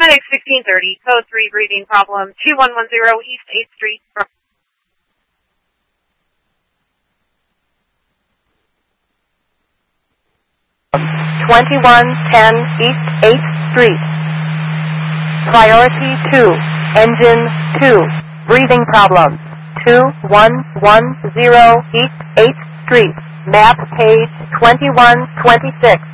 Medic 1630, code 3, breathing problem, 2110 East 8th Street. 2110 East 8th Street. Priority 2, engine 2, breathing problem, 2110 East 8th Street, map page 2126.